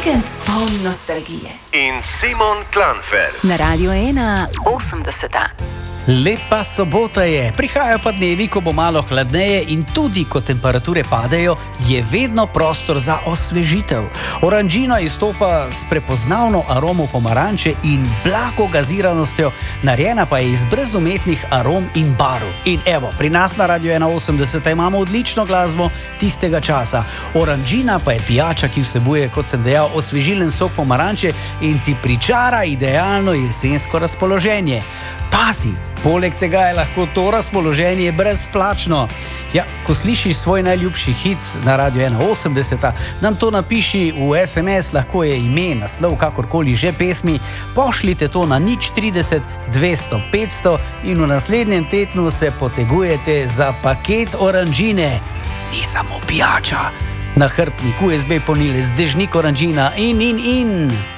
Vikend poln nostalgije. In Simon Klanfer. Na Radio 1 80. Lepa sobota je, prihajajo pa dnevi, ko bo malo hladneje in tudi, ko temperature padejo, je vedno prostor za osvežitev. Oranžina izstopa s prepoznavno aromo pomaranče in blago gaziranostjo, narejena pa je iz brezumetnih arom in barv. In evo, pri nas na Radio 180 imamo odlično glasbo tistega časa. Oranžina pa je pijača, ki vsebuje, kot sem dejal, osvežilen sok pomaranče in ti pričara idealno jesensko razpoloženje. Pazi! Poleg tega je lahko to razpoloženje brezplačno. Ja, ko slišiš svoj najljubši hit na Radio 180, nam to napiši v SMS, lahko je ime, naslov, kakorkoli že pesmi, pošljite to na 030 200 500 in v naslednjem tednu se potegujete za paket oranžine. Ni samo pijača. Na hrbtnik USB ponile z dežnik oranžina in.